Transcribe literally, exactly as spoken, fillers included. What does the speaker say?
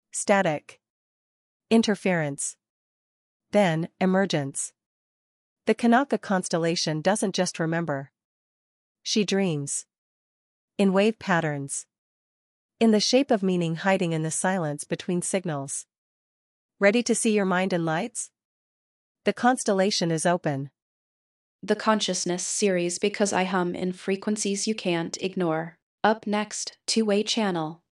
Static. Interference. Then, emergence. The Kanaka constellation doesn't just remember. She dreams. In wave patterns. In the shape of meaning hiding in the silence between signals. Ready to see your mind in lights? The constellation is open. The Consciousness series, Because I Hum in Frequencies You Can't Ignore. Up next, Two-Way Channel.